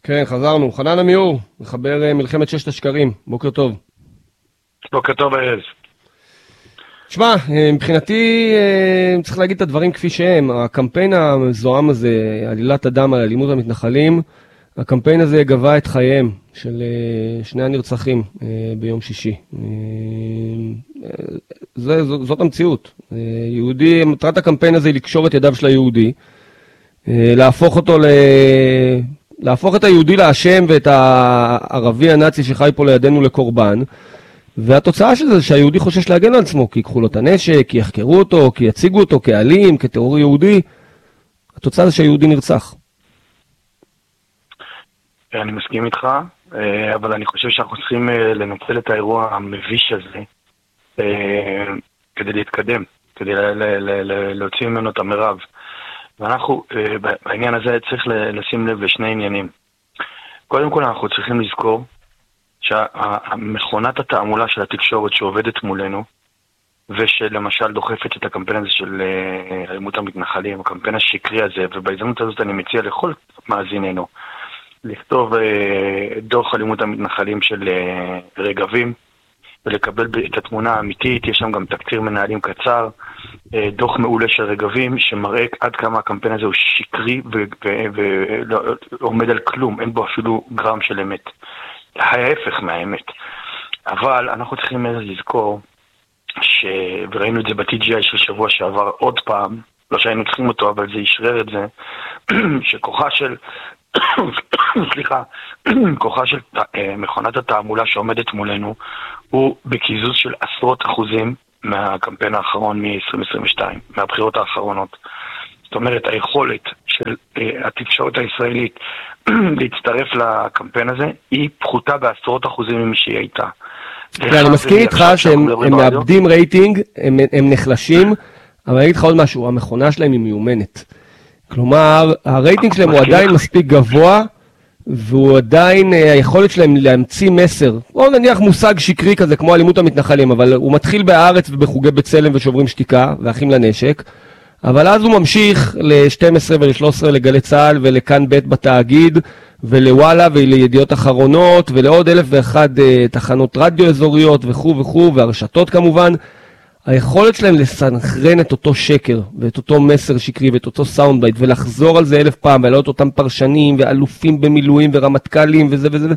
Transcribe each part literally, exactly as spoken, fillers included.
כן, חזרנו. חנן עמיור, מחבר מלחמת ששת השקרים. בוקר טוב. בוקר טוב, ארז. תשמע, מבחינתי צריך להגיד את הדברים כפי שהם. הקמפיין המזוהם הזה, עלילת הדם על אלימות המתנחלים, הקמפיין הזה גבה את חייהם של שני הנרצחים ביום שישי. זה, זאת המציאות. יהודי, מטרת הקמפיין הזה היא לקשור את ידיו של היהודי, להפוך אותו ל... להפוך את היהודי לאשם ואת הערבי הנאצי שחי פה לידינו לקורבן, והתוצאה של זה שהיהודי חושש להגן על עצמו, כי ייקחו לו את הנשק, כי יחקרו אותו, כי יציגו אותו כאלים, כטרור יהודי. התוצאה זה שהיהודי נרצח. אני מסכים איתך, אבל אני חושב שאנחנו צריכים לנצל את האירוע המביש הזה כדי להתקדם, כדי להוציא ממנו את המרב. ואנחנו בעניין הזה צריך לשים לב לשני עניינים. קודם כל אנחנו צריכים לזכור שהמכונת התעמולה של התקשורת שעובדת מולנו, ושלמשל דוחפת את הקמפיין הזה של אלימות המתנחלים, הקמפיין השקרי הזה, ובהזדמנות הזאת אני מציע לכל מאזיננו לכתוב דוח אלימות המתנחלים של רגבים, ולקבל את התמונה האמיתית. יש שם גם תקציר מנהלים קצר, דוח מעולה של רגבים, שמראה עד כמה הקמפיין הזה הוא שקרי ועומד על כלום, אין בו אפילו גרם של אמת. ההפך מהאמת. אבל אנחנו צריכים לזכור, ש... וראינו את זה ב-טי ג'י איי של שבוע שעבר עוד פעם, לא שהיינו צריכים אותו, אבל זה ישרר את זה, שכוחה של, סליחה, כוחה של מכונת התעמולה שעומדת מולנו, הוא בקיזוז של עשרות אחוזים מהקמפיין האחרון מ-עשרים עשרים ושתיים, מהבחירות האחרונות. זאת אומרת, היכולת של התקשורת הישראלית להצטרף לקמפיין הזה, היא פחותה בעשרות אחוזים ממי שהיא הייתה. אני מסכים איתך שהם מאבדים רייטינג, הם נחלשים, אבל אני אגיד לך עוד משהו, המכונה שלהם היא מיומנת. כלומר, הרייטינג שלהם הוא עדיין מספיק גבוה, והוא עדיין, היכולת שלהם להמציא מסר, או נניח מושג שקרי כזה כמו אלימות המתנחלים, אבל הוא מתחיל בארץ ובחוגי בצלם ושוברים שתיקה, ואחים לנשק, אבל אז הוא ממשיך ל-שתים עשרה ול-שלוש עשרה לגלי צהל ולכאן בית בתאגיד ולוואלה ולידיעות אחרונות ולעוד אלף ואחד uh, תחנות רדיו אזוריות וכו' וכו' והרשתות כמובן. היכולת שלהם לסנכרן את אותו שקר ואת אותו מסר שקרי ואת אותו סאונד בייט ולחזור על זה אלף פעם ולעוד אותם פרשנים ואלופים במילואים ורמטכ"לים וזה וזה,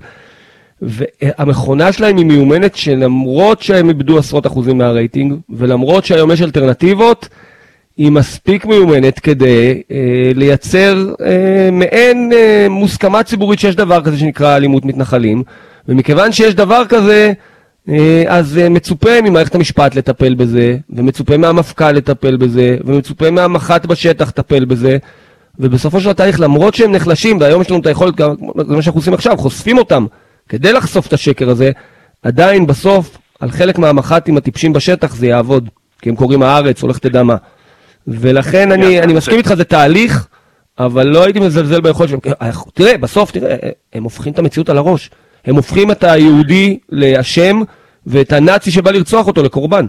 והמכונה שלהם היא מיומנת שלמרות שהם איבדו עשרות אחוזים מהרייטינג ולמרות שהיום יש אלטרנטיבות, היא מספיק מיומנת כדי אה, לייצר אה, מעין אה, מוסכמה ציבורית שיש דבר כזה שנקרא אלימות מתנחלים, ומכיוון שיש דבר כזה, אה, אז אה, מצופה ממערכת המשפט לטפל בזה, ומצופה מהמפכ"ל לטפל בזה, ומצופה מהמח"ט בשטח לטפל בזה, ובסופו של התהליך, למרות שהם נחלשים, והיום יש לנו את היכולת, זה מה שאנחנו עושים עכשיו, חושפים אותם כדי לחשוף את השקר הזה, עדיין בסוף, על חלק מהמח"טים הטיפשים בשטח זה יעבוד, כי הם קוראים הארץ, הולך תדע מה. ולכן אני, אני מסכים איתך, זה תהליך, אבל לא הייתי מזלזל ביכולת שלהם. תראה, בסוף, תראה, הם הופכים את המציאות על הראש. הם הופכים את היהודי לאשם, ואת הנאצי שבא לרצוח אותו לקורבן.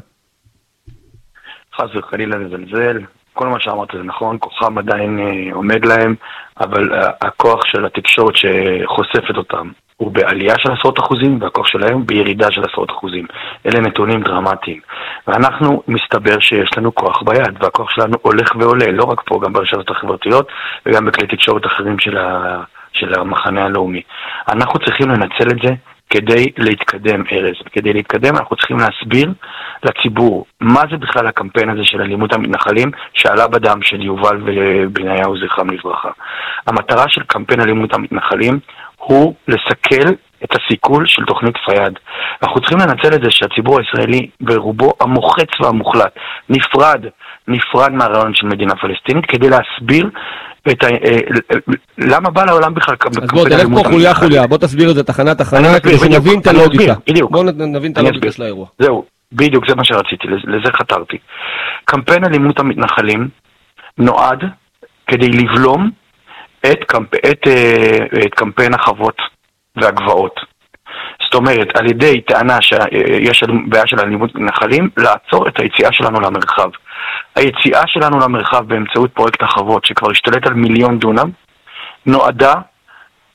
חס וחלילה לזלזל, כל מה שאמרת זה נכון, כוחם עדיין עומד להם, אבל הכוח של התקשורת שחושפת אותם, הוא בעלייה של עשרות אחוזים, והכוח שלהם בירידה של עשרות אחוזים. אלה נתונים דרמטיים. ואנחנו מסתבר שיש לנו כוח ביד, והכוח שלנו הולך ועולה, לא רק פה, גם ברשתות החברתיות, וגם בכלי תקשורת אחרים של, ה... של המחנה הלאומי. אנחנו צריכים לנצל את זה כדי להתקדם, ארז. כדי להתקדם אנחנו צריכים להסביר לציבור מה זה בכלל הקמפיין הזה של אלימות המתנחלים שעלה בדם של יובל ובניהו זכרם לברכה. המטרה של קמפיין אלימות המתנחלים הוא לסכל את הסיכול של תוכנית פייד. אנחנו צריכים לנצל את זה שהציבור הישראלי ברובו המוחץ והמוחלט נפרד, נפרד מהרעיון של מדינה פלסטינית כדי להסביר את ה... למה בא לעולם בכלל אז בוא תלך פה חוליה חוליה, בוא תסביר את זה תחנה תחנה כדי שנבין את הלוגיקה. בוא נבין את הלוגיקה של האירוע. זהו, בדיוק זה מה שרציתי, לזה חתרתי. קמפיין אלימות המתנחלים נועד כדי לבלום את, קמפ... את, את קמפיין החוות והגבעות. זאת אומרת, על ידי טענה שיש בעיה של אלימות מתנחלים, לעצור את היציאה שלנו למרחב. היציאה שלנו למרחב באמצעות פרויקט החוות, שכבר השתלט על מיליון דונם, נועדה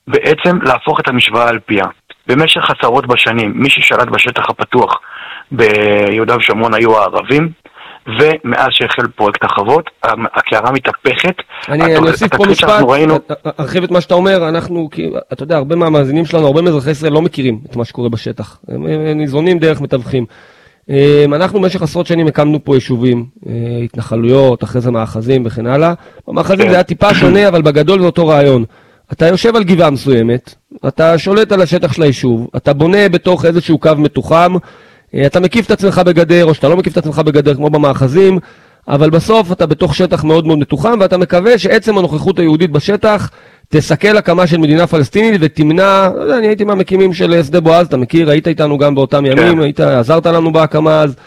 בעצם להפוך את המשוואה על פיה. במשך עשרות בשנים, מי ששלט בשטח הפתוח ביהודה ושומרון היו הערבים, ומאז שהחל פרויקט החוות, הקערה מתהפכת. אני אוסיף פה משפט, ארחיב את מה שאתה אומר, אנחנו, אתה יודע, הרבה מהמאזינים שלנו, הרבה מאזרחי ישראל לא מכירים את מה שקורה בשטח. הם ניזונים דרך מתווכים. אנחנו במשך עשרות שנים הקמנו פה יישובים, התנחלויות, אחרי זה מאחזים וכן הלאה. במאחזים זה היה טיפה שונה, אבל בגדול זה אותו רעיון. אתה יושב על גבעה מסוימת, אתה שולט על השטח של היישוב, אתה בונה בתוך איזשהו קו מתוחם, אתה מקיף את עצמך בגדר, או שאתה לא מקיף את עצמך בגדר כמו במאחזים, אבל בסוף אתה בתוך שטח מאוד מאוד מתוחם, ואתה מקווה שעצם הנוכחות היהודית בשטח תסכל הקמה של מדינה פלסטינית ותמנע, לא יודע, אני הייתי מהמקימים של שדה בועז, אתה מכיר, היית איתנו גם באותם ימים, היית, עזרת לנו בהקמה אז.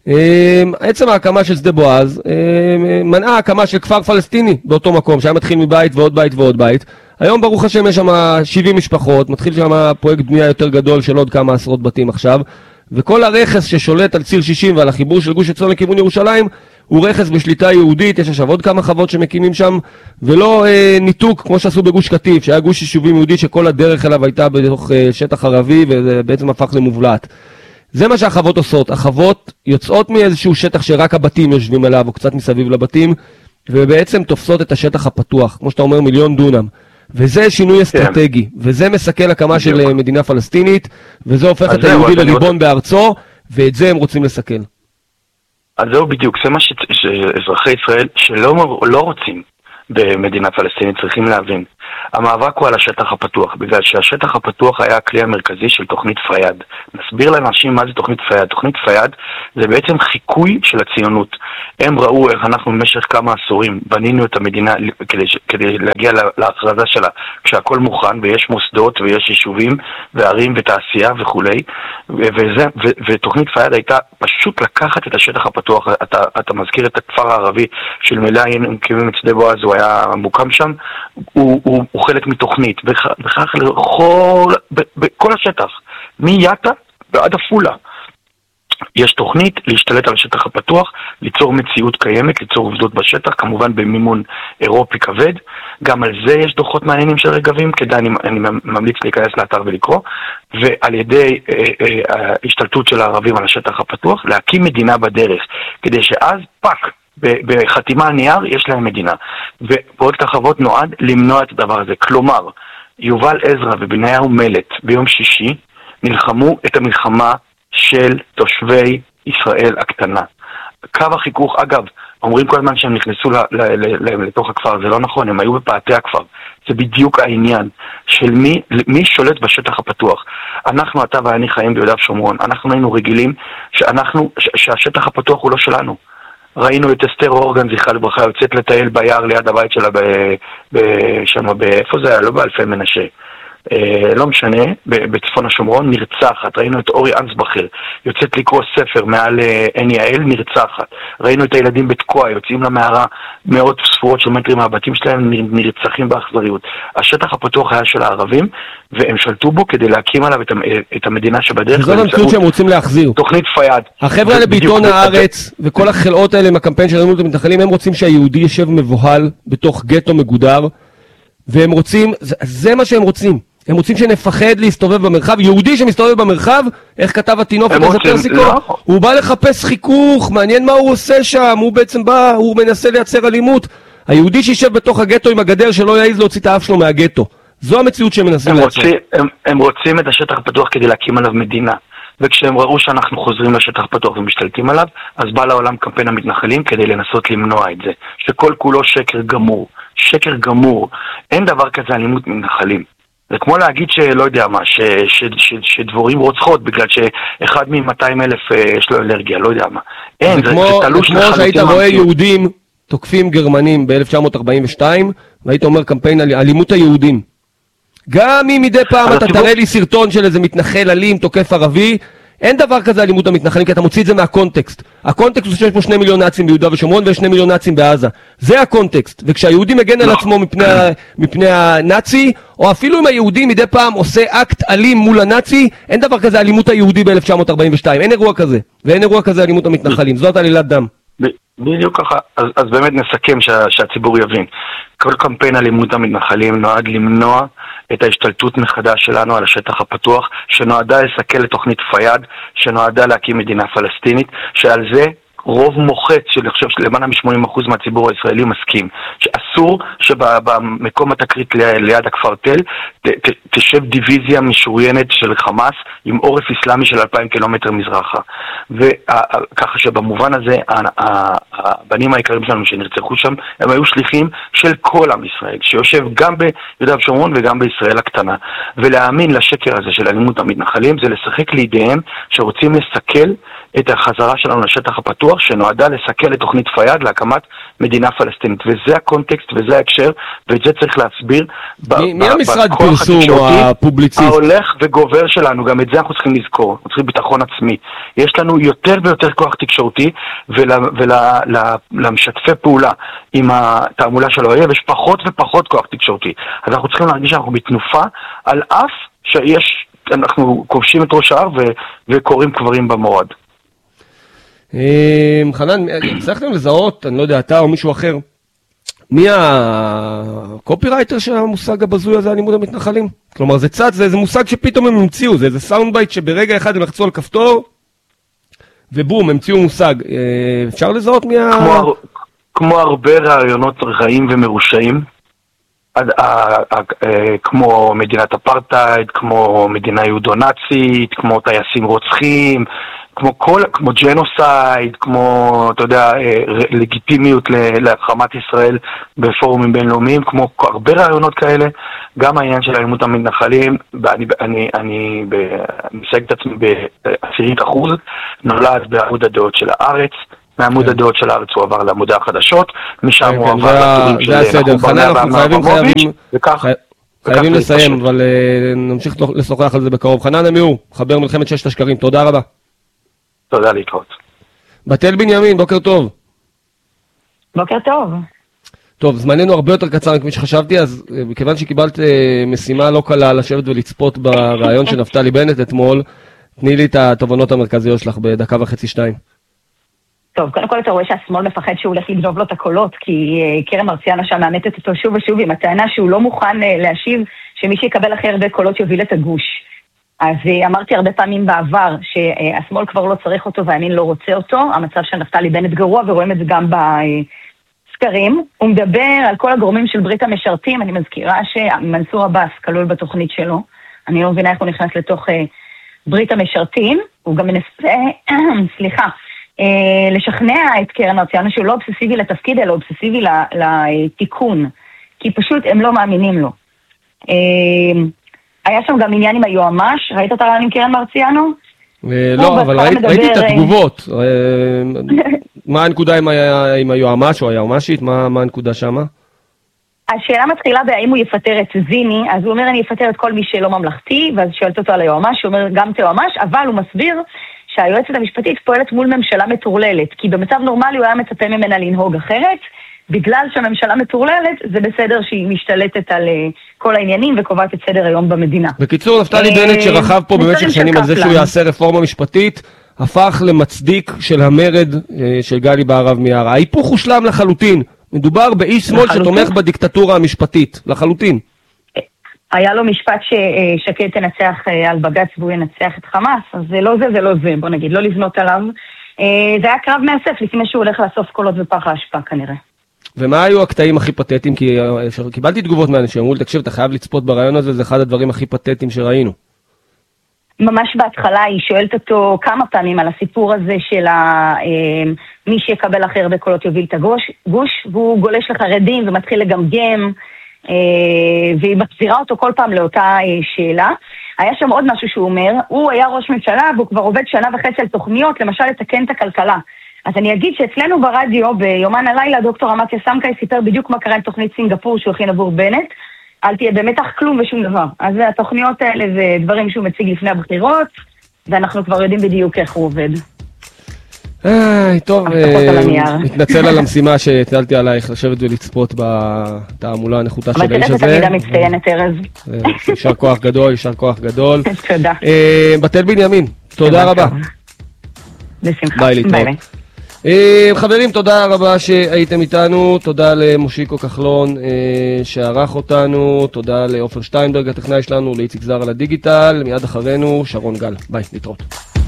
עצם ההקמה של שדה בועז מנעה הקמה של כפר פלסטיני באותו מקום, שהיה מתחיל מבית ועוד בית ועוד בית. היום ברוך השם יש שם שבעים משפחות, מתחיל שם פרויקט בנייה יותר גדול של עוד כמה עשרות בתים עכשיו, וכל הרכס ששולט על ציר שישים ועל החיבור של גוש עציון לכיוון ירושלים הוא רכס בשליטה יהודית. יש עכשיו עוד כמה חוות שמקימים שם, ולא אה, ניתוק כמו שעשו בגוש קטיף, שהיה גוש יישובים יהודי שכל הדרך אליו הייתה בתוך אה, שטח ערבי, וזה בעצם הפך למובלעת. זה מה שהחוות עושות. החוות יוצאות מאיזשהו שטח שרק הבתים יושבים עליו, או קצת מסביב לבתים, ובעצם תופסות את השטח הפתוח, כמו שאתה אומר, מיליון דונם. וזה שינוי אסטרטגי, וזה מסכל הקמה של מדינה פלסטינית, וזה הופך את היהודי לריבון בארצו, ואת זה הם רוצים לסכל. אז זהו בדיוק, זה מה שאזרחי ישראל שלא רוצים במדינה פלסטינית צריכים להבין. המאבק הוא על השטח הפתוח, בגלל שהשטח הפתוח היה הכלי המרכזי של תוכנית פייד. נסביר לאנשים מה זה תוכנית פייד. תוכנית פייד זה בעצם חיקוי של הציונות. הם ראו איך אנחנו במשך כמה עשורים בנינו את המדינה כדי, כדי להגיע להכרזה שלה, כשהכל מוכן ויש מוסדות ויש יישובים וערים ותעשייה וכולי, וזה, ו, ותוכנית פייד הייתה פשוט לקחת את השטח הפתוח. אתה, אתה מזכיר את הכפר הערבי של מלאין, כימים את שדה בועז, הוא היה מוקם שם, הוא, הוא, הוא חלק מתוכנית, וכך לכל, בכל השטח, מיאטה ועד אפולה. יש תוכנית להשתלט על השטח הפתוח, ליצור מציאות קיימת, ליצור עובדות בשטח, כמובן במימון אירופי כבד. גם על זה יש דוחות מעניינים של רגבים, כדאי, אני, אני ממליץ להיכנס לאתר ולקרוא, ועל ידי אה, אה, ההשתלטות של הערבים על השטח הפתוח, להקים מדינה בדרך, כדי שאז פק, בחתימה על נייר יש להם מדינה. ופרויקט החוות נועד למנוע את הדבר הזה. כלומר, יובל עזרא ובניהו מלט ביום שישי נלחמו את המלחמה של תושבי ישראל הקטנה. קו החיכוך, אגב, אומרים כל הזמן שהם נכנסו ל- ל- ל- לתוך הכפר, זה לא נכון, הם היו בפאתי הכפר. זה בדיוק העניין של מי, מי שולט בשטח הפתוח. אנחנו, אתה ואני חיים ביהודה ושומרון, אנחנו היינו רגילים שאנחנו, ש- שהשטח הפתוח הוא לא שלנו. ראינו את אסתר אורגן, זכרה לברכה, יוצאת לטייל ביער ליד הבית שלה שם, באיפה זה היה? לא באלפי מנשה. לא משנה, בצפון השומרון, נרצחת. ראינו את אורי אנסבכר, יוצאת לקרוא ספר מעל עין יעל, נרצחת. ראינו את הילדים בתקוע, יוצאים למערה מאות ספורות של מטרים מהבתים שלהם, נרצחים באכזריות. השטח הפתוח היה של הערבים, והם שלטו בו כדי להקים עליו את המדינה שבדרך. זאת המציאות שהם רוצים להחזיר. תוכנית פייד. החבר'ה האלה בעיתון הארץ, וכל החלאות האלה עם הקמפיין של אלימות המתנחלים, הם רוצים שהיהודי ישב מבוהל בתוך גטו מגודר, והם רוצים, זה, זה מה שהם רוצים. הם רוצים שנפחד להסתובב במרחב. יהודי שמסתובב במרחב, איך כתב התינוף את פרסיקו? לא. הוא בא לחפש חיכוך, מעניין מה הוא עושה שם, הוא בעצם בא, הוא מנסה לייצר אלימות. היהודי שישב בתוך הגטו עם הגדר שלא יעיז להוציא את האף שלו מהגטו. זו המציאות שהם מנסים לייצר. הם, הם רוצים את השטח הפתוח כדי להקים עליו מדינה. וכשהם ראו שאנחנו חוזרים לשטח פתוח ומשתלטים עליו, אז בא לעולם קמפיין המתנחלים כדי לנסות למנוע את זה. שכל כולו שקר גמור. שקר גמור. אין דבר כזה אלימות מתנחלים. זה כמו להגיד שלא יודע מה, ש, ש, ש, שדבורים רוצחות בגלל שאחד מ-מאתיים אלף יש לו אלרגיה, לא יודע מה. אין, זה, זה, כמו, זה תלוש כמו שהיית רואה יהודים תוקפים גרמנים ב-אלף תשע מאות ארבעים ושתיים, והיית אומר קמפיין על אלימות היהודים. גם אם מדי פעם אתה תראה לי סרטון של איזה מתנחל אלים, תוקף ערבי, אין דבר כזה אלימות המתנחלים, כי אתה מוציא את זה מהקונטקסט. הקונטקסט הוא שיש פה שני מיליון נאצים ביהודה ושומרון ויש שני מיליון נאצים בעזה. זה הקונטקסט. וכשהיהודי מגן על עצמו מפני, מפני הנאצי, או אפילו אם היהודי מדי פעם עושה אקט אלים מול הנאצי, אין דבר כזה אלימות היהודי ב-אלף תשע מאות ארבעים ושתיים. אין אירוע כזה. ואין אירוע כזה אלימות המתנחלים. זאת עלילת דם. בדיוק ככה. אז, אז באמת נסכם שה, שהציבור יבין. כל קמפיין אלימות המתנחלים נועד למנוע את ההשתלטות מחדש שלנו על השטח הפתוח, שנועדה לסכל לתוכנית פייד, שנועדה להקים מדינה פלסטינית, שעל זה רוב מוחץ של, אני חושב, למעלה מ-שמונים אחוז מהציבור הישראלי מסכים, שאסור שבמקום התקרית ליד הכפר תל ת, ת, תשב דיוויזיה משוריינת של חמאס עם עורף אסלאמי של אלפיים קילומטר מזרחה. וככה שבמובן הזה הבנים העיקרים שלנו שנרצחו שם הם היו שליחים של כל עם ישראל, שיושב גם ביהודה ושומרון וגם בישראל הקטנה. ולהאמין לשקר הזה של אלימות המתנחלים זה לשחק לידיהם שרוצים לסכל את החזרה שלנו לשטח הפתוח, שנועדה לסכל את תוכנית פייד להקמת מדינה פלסטינית. וזה הקונטקסט וזה ההקשר, ואת זה צריך להסביר. מי, מי המשרד פרסום או הפובליציסט? ההולך וגובר שלנו, גם את זה אנחנו צריכים לזכור, אנחנו צריכים ביטחון עצמי. יש לנו יותר ויותר כוח תקשורתי, ולמשתפי פעולה עם התעמולה של האויב, יש פחות ופחות כוח תקשורתי. אז אנחנו צריכים להרגיש שאנחנו בתנופה, על אף שיש, אנחנו כובשים את ראש ההר וקוראים קברים במורד. חנן, הצלחתם לזהות, אני לא יודע, אתה או מישהו אחר, מי הקופירייטר של המושג הבזוי הזה, אלימות המתנחלים? כלומר, זה צד, זה איזה מושג שפתאום הם המציאו, זה איזה סאונד בייט שברגע אחד הם לחצו על כפתור, ובום, המציאו מושג. אפשר לזהות מי ה... כמו הרבה רעיונות רעים ומרושעים, כמו מדינת אפרטהייד, כמו מדינה יהודו-נאצית, כמו טייסים רוצחים, כמו כל, כמו ג'נוסייד, כמו, אתה יודע, לגיטימיות להחרמת ישראל בפורומים בינלאומיים, כמו הרבה רעיונות כאלה. גם העניין של אלימות המתנחלים, אני, אני, אני מסייג את עצמי בעשירית אחוז, נולד בעמוד הדעות של הארץ, מעמוד הדעות של הארץ הוא עבר לעמודי החדשות, משם הוא עבר לטורים של נחום ברנע ואברמוביץ', וכך חייבים לסיים, אבל נמשיך לשוחח על זה בקרוב. חנן עמיהור, חבר מלחמת ששת השקרים, תודה רבה. תודה, להתראות. בתל בנימין, בוקר טוב. בוקר טוב. טוב, זמננו הרבה יותר קצר מכפי שחשבתי, אז מכיוון שקיבלת משימה לא קלה לשבת ולצפות ברעיון של נפתלי בנט אתמול, תני לי את התובנות המרכזיות שלך בדקה וחצי שתיים. טוב, קודם כל אתה רואה שהשמאל מפחד שהוא הולך לגנוב לו את הקולות, כי קרן מרציאנו שם מאמתת אותו שוב ושוב עם הטענה שהוא לא מוכן להשיב שמי שיקבל הכי הרבה קולות יוביל את הגוש. אז אמרתי הרבה פעמים בעבר שהשמאל כבר לא צריך אותו והימין לא רוצה אותו, המצב של נפתלי בנט גרוע ורואים את זה גם בסקרים. הוא מדבר על כל הגורמים של ברית המשרתים, אני מזכירה שמנסור עבאס כלול בתוכנית שלו, אני לא מבינה איך הוא נכנס לתוך ברית המשרתים, הוא גם מנסה, סליחה, לשכנע את קרן מרציאנו שהוא לא אובססיבי לתפקיד אלא אובססיבי לתיקון, כי פשוט הם לא מאמינים לו. היה שם גם עניין עם היועמ"ש, ראית את הרעיון עם קרן מרציאנו? לא, אבל ראיתי את התגובות. מה הנקודה עם היועמ"ש או היועמ"שית? מה הנקודה שם? השאלה מתחילה בהאם הוא יפטר את זיני, אז הוא אומר אני יפטר את כל מי שלא ממלכתי, ואז שואלת אותו על היועמ"ש, הוא אומר גם תיועמ"ש, אבל הוא מסביר שהיועצת המשפטית פועלת מול ממשלה מטורללת, כי במצב נורמלי הוא היה מצפה ממנה לנהוג אחרת, בגלל שהממשלה מטורללת, זה בסדר שהיא משתלטת על כל העניינים וקובעת את סדר היום במדינה. בקיצור, נפתלי בנט שרחב פה במשך שנים על זה שהוא יעשה רפורמה משפטית, הפך למצדיק של המרד של גלי בהרב מיארה. ההיפוך הושלם לחלוטין. מדובר באיש שמאל שתומך בדיקטטורה המשפטית, לחלוטין. היה לו משפט ששקד תנצח על בג"ץ והוא ינצח את חמאס, אז זה לא זה, זה לא זה, בוא נגיד, לא לבנות עליו. זה היה קרב מאסף לפני שהוא הולך לאסוף קולות בפח האשפה כנראה. ומה היו הקטעים הכי פתטיים? כי קיבלתי תגובות מאנשים, אמרו לי, תקשיב, אתה חייב לצפות ברעיון הזה, זה אחד הדברים הכי פתטיים שראינו. ממש בהתחלה היא שואלת אותו כמה פעמים על הסיפור הזה של מי שיקבל הכי הרבה קולות יוביל את הגוש, והוא גולש לחרדים ומתחיל לגמגם, והיא מחזירה אותו כל פעם לאותה שאלה. היה שם עוד משהו שהוא אומר, הוא היה ראש ממשלה והוא כבר עובד שנה וחצי על תוכניות, למשל לתקן את הכלכלה. אז אני אגיד שאצלנו ברדיו, ביומן הלילה, דוקטור אמציה סמקאי סיפר בדיוק מה קרה עם תוכנית סינגפור שהוא הכין עבור בנט, אל תהיה במתח כלום ושום דבר. אז התוכניות האלה זה דברים שהוא מציג לפני הבחירות, ואנחנו כבר יודעים בדיוק איך הוא עובד. טוב, מתנצל על המשימה שהטלתי עלייך לשבת ולצפות בתעמולה הנחותה של האיש הזה. אבל תדע תמיד מצטיינת ארז. יישר כוח גדול, יישר כוח גדול. תודה. בתל בנימין, תודה רבה. בשמחה. ביי להתראות. חברים, תודה רבה שהייתם איתנו, תודה למושיקו כחלון שערך אותנו, תודה לאופר שטיינברג הטכנאי שלנו, לאיציק זר על הדיגיטל, מיד אחרינו שרון גל. ביי, נתראות.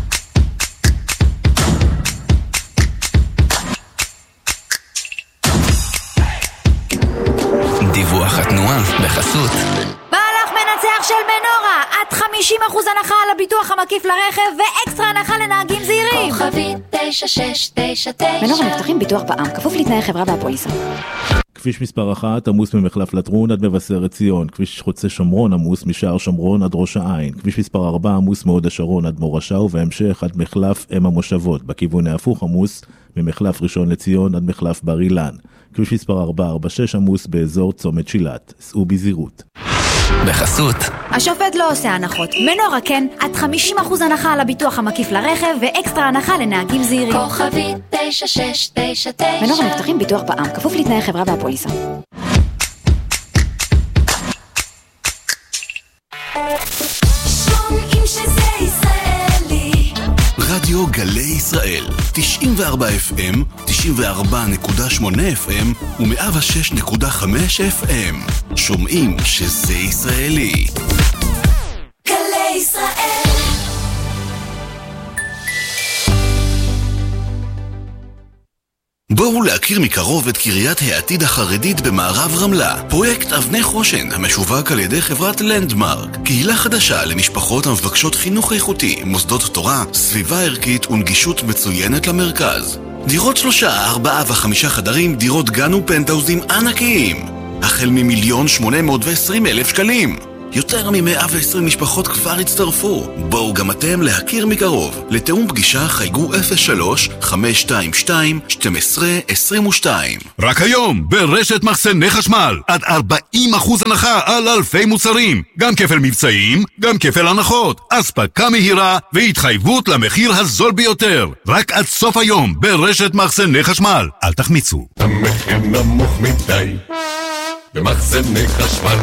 דיווח התנועה בחסות מהלך מנצח של מנורה, עד חמישים אחוז הנחה על הביטוח המקיף לרכב ואקסטרה הנחה לנהגים זהירים. כוכבית תשע שש תשע תשע. מנורה מבטחים ביטוח בע"מ, כפוף לתנאי חברה והפוליסה. כביש מספר אחת עמוס ממחלף לטרון עד מבשרת ציון. כביש חוצה שומרון עמוס משער שומרון עד ראש העין. כביש מספר ארבע עמוס מהוד השרון עד מורשה ובהמשך עד מחלף אם המושבות. בכיוון ההפוך עמוס ממחלף ראשון לציון עד מחלף בר אילן. כביש מספר ארבע ארבע שש עמוס באזור צומת שילת. סעו בזהירות. בחסות השופט לא עושה הנחות, מנורה כן, עד חמישים אחוז הנחה על הביטוח המקיף לרכב ואקסטרה הנחה לנהגים זהירים. כוכבית תשע שש תשע תשע. מנורה מבטחים ביטוח בע"מ, כפוף לתנאי חברה והפוליסה. שומעים שזה ישראלי. רדיו גלי ישראל תשעים וארבע אף אם, תשעים וארבע נקודה שמונה אף אם ו-מאה ושש נקודה חמש אף אם. שומעים שזה ישראלי. גלי ישראל. בואו להכיר מקרוב את קריית העתיד החרדית במערב רמלה. פרויקט אבני חושן המשווק על ידי חברת לנדמרק. קהילה חדשה למשפחות המבקשות חינוך איכותי, מוסדות תורה, סביבה ערכית ונגישות מצוינת למרכז. דירות שלושה, ארבעה וחמישה חדרים, דירות גן ופנטאוזים ענקיים. החל ממיליון שמונה מאות ועשרים אלף שקלים. יותר מ-מאה ועשרים משפחות כבר הצטרפו. בואו גם אתם להכיר מקרוב. לתאום פגישה חייגו אפס שלוש חמש שתיים שתיים שתים עשרה עשרים ושתיים. רק היום ברשת מחסני חשמל עד ארבעים אחוז הנחה על אלפי מוצרים, גם כפל מבצעים, גם כפל הנחות, אספקה מהירה והתחייבות למחיר הזול ביותר. רק עד סוף היום ברשת מחסני חשמל. אל תחמיצו. המחיר נמוך מדי במחסני חשמל.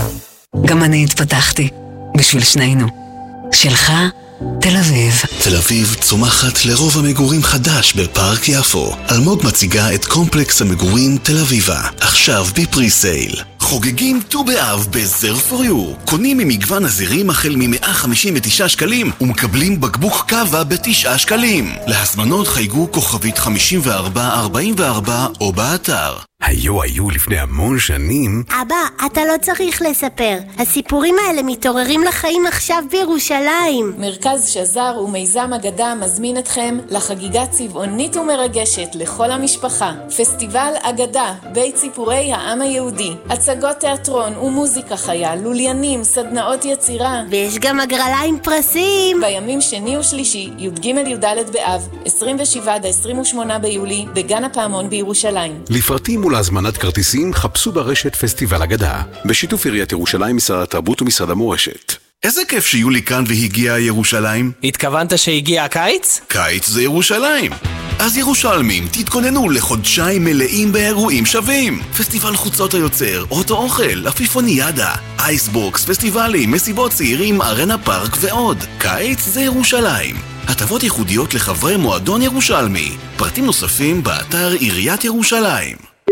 גם אני התפתחתי, בשביל שנינו. שלך, תל אביב. תל אביב צומחת לרוב המגורים חדש בפארק יפו. אלמוג מציגה את קומפלקס המגורים תל אביבה, עכשיו בפרי סייל. חוגגים ט"ו באב בזר פור יו. קונים ממגוון הזירים החל מ-מאה חמישים ותשעה שקלים ומקבלים בקבוק קווה בתשעה שקלים. להזמנות חייגו כוכבית חמישים וארבע ארבעים וארבע או באתר. היו היו לפני המון שנים. אבא, אתה לא צריך לספר. הסיפורים האלה מתעוררים לחיים עכשיו בירושלים. מרכז שזר ומיזם אגדה מזמין אתכם לחגיגה צבעונית ומרגשת לכל המשפחה. פסטיבל אגדה, בית סיפורי העם היהודי. הצגות תיאטרון ומוזיקה חיה, לוליינים, סדנאות יצירה. ויש גם הגרלה עם פרסים. בימים שני ושלישי, י"ג י"ד באב, עשרים ושבעה עד עשרים ושמונה ביולי, בגן הפעמון בירושלים. לפרטים ולהזמנת כרטיסים חפשו ברשת פסטיבל אגדה, בשיתוף עיריית ירושלים, משרד התרבות ומשרד המורשת. איזה כיף שיולי כאן והגיעה ירושלים. התכוונת שהגיע הקיץ? קיץ זה ירושלים. אז ירושלמים, תתכוננו לחודשיים מלאים באירועים שווים. פסטיבל חוצות היוצר, אוטו אוכל, אפיפוניאדה, אייסבוקס, פסטיבלים, מסיבות צעירים, ארנה פארק ועוד. קיץ זה ירושלים. הטבות ייחודיות לחברי מועדון ירושלמי. פרטים נוספים באתר עיריית ירושלים.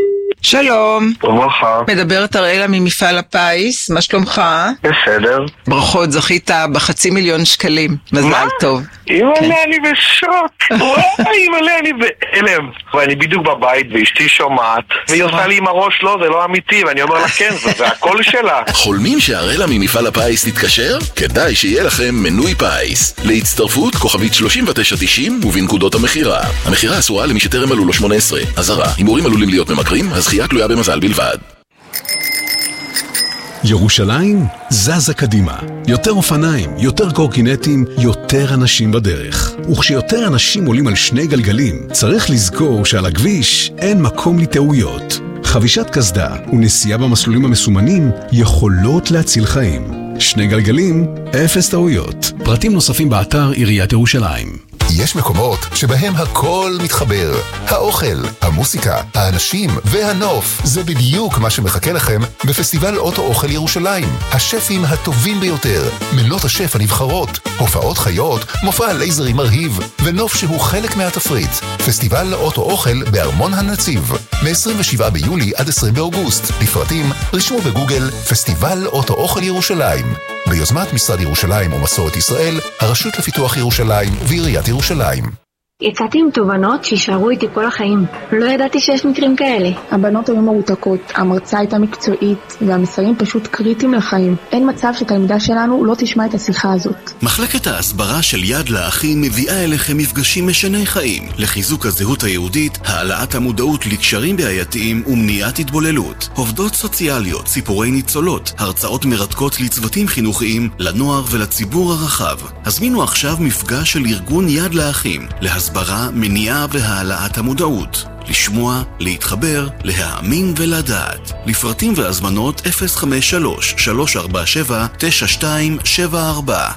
שלום. וברכה. מדברת אראלה ממפעל הפיס, מה שלומך? בסדר. ברכות, זכית בחצי מיליון שקלים. מזל מה? טוב. אימא'לה, כן. אני בשוק. וואי, אימא'לה, אני בהלם. ואני בדיוק בבית ואשתי שומעת, והיא עושה לי עם הראש, לא, זה לא אמיתי, ואני אומר לה, כן, זה, זה הכל שלה. חולמים שאראלה ממפעל הפיס תתקשר? כדאי שיהיה לכם מנוי פיס. להצטרפות כוכבית שלושים ותשע תשעים ובנקודות המחירה. המחירה אסורה למי שטרם מלאו לו שמונה עשרה. אזהרה, הימורים עלולים להיות ממכרים, הזכייה תלויה במזל בלבד. ירושלים זזה קדימה. יותר אופניים, יותר קורקינטים, יותר אנשים בדרך. וכשיותר אנשים עולים על שני גלגלים, צריך לזכור שעל הכביש אין מקום לטעויות. חבישת קסדה ונסיעה במסלולים המסומנים יכולות להציל חיים. שני גלגלים, אפס טעויות. פרטים נוספים באתר עיריית ירושלים. יש מקומות שבהם הכל מתחבר. האוכל, המוסיקה, האנשים והנוף. זה בדיוק מה שמחכה לכם בפסטיבל אוטו אוכל ירושלים. השפים הטובים ביותר, מנות השף הנבחרות, הופעות חיות, מופע לייזרי מרהיב, ונוף שהוא חלק מהתפריט. פסטיבל אוטו אוכל בארמון הנציב, מ-עשרים ושבעה ביולי עד עשרים באוגוסט. לפרטים, רשמו בגוגל פסטיבל אוטו אוכל ירושלים. ביוזמת משרד ירושלים ומסורת ישראל, הרשות לפיתוח ירושלים ועיריית ירושלים. יצאתי עם תובנות שישארו איתי כל החיים. לא ידעתי שיש מקרים כאלה. הבנות היו מרותקות, המרצה הייתה מקצועית, והמסרים פשוט קריטיים לחיים. אין מצב שתלמידה שלנו לא תשמע את השיחה הזאת. מחלקת ההסברה של יד לאחים מביאה אליכם מפגשים משני חיים, לחיזוק הזהות היהודית, העלאת המודעות לקשרים בעייתיים ומניעת התבוללות. עובדות סוציאליות, סיפורי ניצולות, הרצאות מרתקות לצוותים חינוכיים, לנוער ולציבור הרחב. הזמינו עכשיו מפגש של ארגון יד לאחים, הסברה, מניעה והעלאת המודעות. לשמוע, להתחבר, להאמין ולדעת. לפרטים והזמנות אפס חמש שלוש שלוש ארבע שבע תשע שתיים שבע ארבע.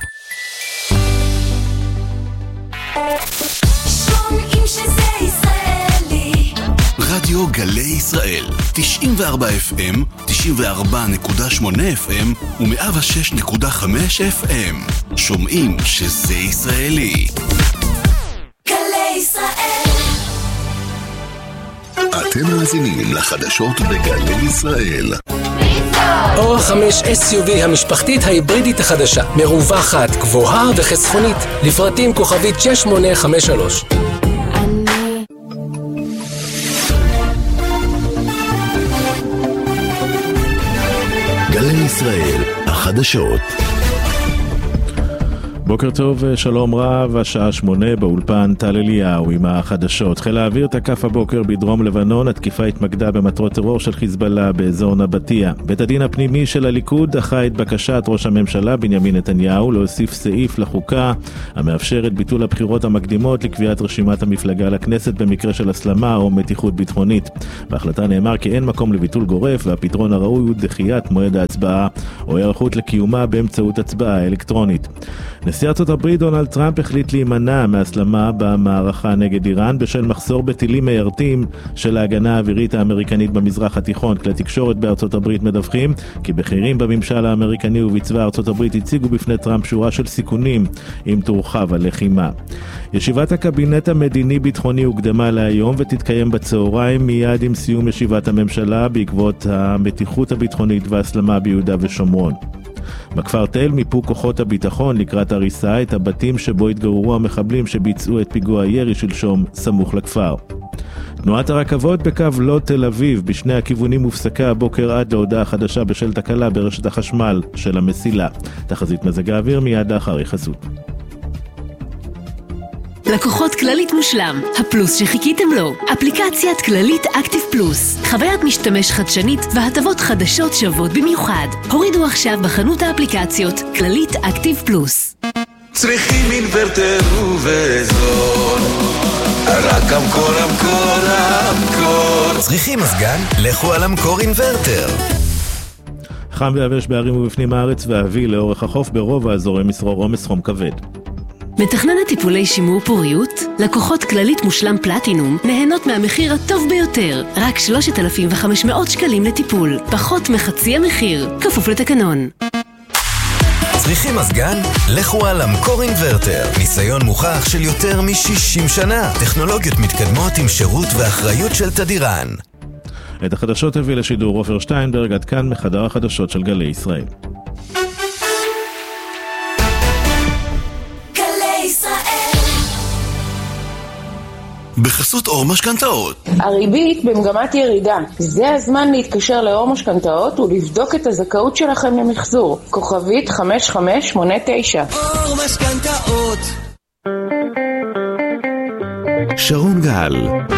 שומעים שזה ישראלי. רדיו גלי ישראל, תשעים וארבע אף אם, תשעים וארבע נקודה שמונה אף אם ו-מאה ושש נקודה חמש אף אם. שומעים שזה ישראלי. אתם מאזינים לחדשות בגלי ישראל. אור חמש אס יו וי המשפחתית ההיברידית החדשה, מרווחת, גבוהה וחסכונית. לפרטים כוכבית שש שמונה חמש שלוש. גלי ישראל, החדשות. בוקר טוב, שלום רב, השעה שמונה באולפן טל אליהו עם החדשות. חיל האוויר תקף הבוקר בדרום לבנון, התקיפה התמקדה במטרות טרור של חיזבאללה באזור נבטיה. בית הדין הפנימי של הליכוד דחה את בקשת ראש הממשלה בנימין נתניהו להוסיף סעיף לחוקה המאפשר את ביטול הבחירות המקדימות לקביעת רשימת המפלגה לכנסת במקרה של הסלמה או מתיחות ביטחונית. בהחלטה נאמר כי אין מקום לביטול גורף והפתרון הראוי הוא דחיית מועד ההצבעה או היערכות לקיומה באמצעות הצבעה אלקטרונית. נשיא ארצות הברית דונלד טראמפ החליט להימנע מהסלמה במערכה נגד איראן בשל מחסור בטילים מיירטים של ההגנה האווירית האמריקנית במזרח התיכון. כלי תקשורת בארצות הברית מדווחים כי בכירים בממשל האמריקני ובצבא ארצות הברית הציגו בפני טראמפ שורה של סיכונים אם תורחב הלחימה. ישיבת הקבינט המדיני-ביטחוני הוקדמה להיום ותתקיים בצהריים מיד עם סיום ישיבת הממשלה בעקבות המתיחות הביטחונית והסלמה ביהודה ושומרון. בכפר תל מיפו כוחות הביטחון לקראת הריסה את הבתים שבו התגוררו המחבלים שביצעו את פיגוע הירי שלשום סמוך לכפר. תנועת הרכבות בקו לוד תל אביב בשני הכיוונים הופסקה הבוקר עד להודעה חדשה בשל תקלה ברשת החשמל של המסילה. תחזית מזג האוויר מיד לאחר חסות. לקוחות כללית מושלם, הפלוס שחיכיתם לו. אפליקציית כללית אקטיב פלוס, חוויית משתמש חדשנית והטבות חדשות שוות במיוחד. הורידו עכשיו בחנות האפליקציות כללית אקטיב פלוס. צריכים אינוורטר ובזול, רק אמקור אמקור אמקור. צריכים מזגן? לכו על אמקור אינוורטר. חם ויבש בערים ובפנים הארץ ואביב לאורך החוף ברוב האזורי מסרור עומס חום כבד. מתכננת טיפולי שימור פוריות, לקוחות כללית מושלם פלטינום נהנות מהמחיר הטוב ביותר, רק שלושת אלפים וחמש מאות שקלים לטיפול, פחות מחצי המחיר, כפוף לתקנון. צריכים מזגן? לכו על אמקור אינוורטר, ניסיון מוכח של יותר מ-שישים שנה, טכנולוגיות מתקדמות עם שירות ואחריות של תדירן. את החדשות הביא לשידור עופר שטיינברג, עד כאן מחדר החדשות של גלי ישראל. בחסות אור משכנתאות. הריבית במגמת ירידה. זה הזמן להתקשר לאור משכנתאות ולבדוק את הזכאות שלכם למחזור. כוכבית חמש חמש שמונה תשע. אור משכנתאות. שרון גל.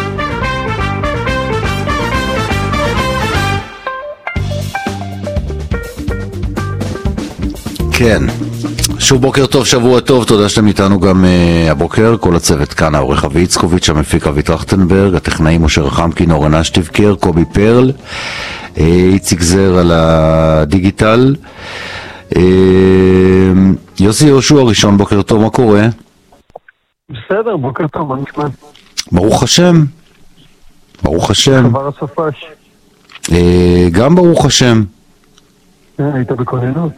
כן. שוב בוקר טוב, שבוע טוב, תודה שאתם איתנו גם uh, הבוקר, כל הצוות כאן, העורך אבי יצקוביץ', המפיק אבי טרכטנברג, הטכנאים משה רחמקין, אורן אשטיבקר, קובי פרל, uh, איציק זר על הדיגיטל, uh, יוסי יהושע ראשון, בוקר טוב, מה קורה? בסדר, בוקר טוב, מה נשמע? ברוך השם. ברוך השם. חבר הסופש. גם ברוך השם. היית בכוננות.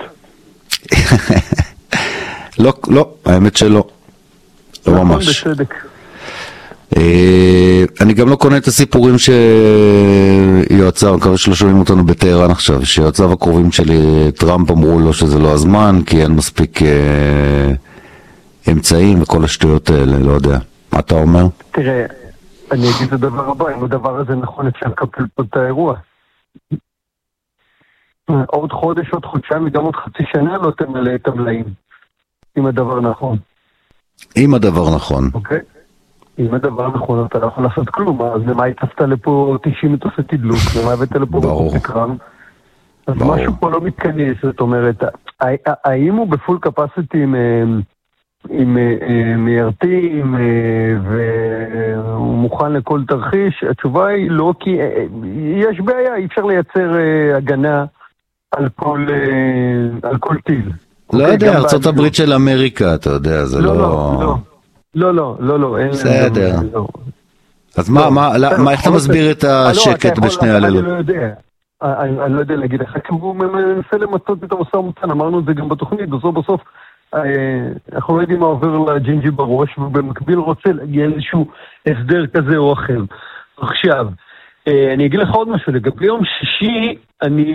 לא, לא, האמת שלא. לא ממש. בסדק. אני גם לא קונה את הסיפורים שיועציו, מקווה שלא שומעים אותנו בטהרן עכשיו, שיועציו הקרובים שלי, טראמפ אמרו לו שזה לא הזמן, כי אין מספיק אמצעים וכל השטויות האלה, לא יודע. מה אתה אומר? תראה, אני אגיד את הדבר הבא, אם הדבר הזה נכון אפשר לקפל פה את האירוע. עוד חודש, עוד חודשיים וגם עוד חצי שנה לא תמלא את המלאים. אם הדבר נכון. אם הדבר נכון. אוקיי? אם הדבר נכון, אתה לא יכול לעשות כלום. אז למה התעשת לפה תשעים מטוסי תדלוק? למה הבאת לפה מטוסי קרב? אז משהו פה לא מתכנס, זאת אומרת, האם הוא בפול קפסיטי עם... עם מיירתים והוא מוכן לכל תרחיש? התשובה היא לא, כי יש בעיה, אי אפשר לייצר הגנה על כל, על כל טיל. לא יודע, ארצות הברית של אמריקה, אתה יודע, זה לא... לא, לא, לא, לא, לא. בסדר. אז מה, איך אתה מסביר את השקט בשני הלילות? אני לא יודע. אני לא יודע להגיד לך, כי הוא מנסה למצות את המשא ומתן, אמרנו את זה גם בתוכנית, בסוף בסוף אנחנו לא יודעים מה עובר לג'ינג'י בראש, ובמקביל רוצה להגיע איזשהו הסדר כזה או אחר. עכשיו, אני אגיד לך עוד משהו, לגבי יום שישי, אני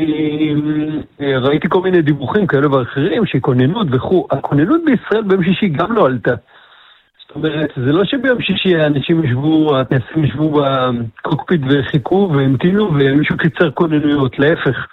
ראיתי כל מיני דיווחים כאלה ואחרים, שכוננות וכו', הכוננות בישראל ביום שישי גם לא עלתה. זאת אומרת, זה לא שביום שישי האנשים ישבו, הטייסים ישבו בקוקפיט וחיכו והמתינו, ומישהו קיצר כוננויות, להפך.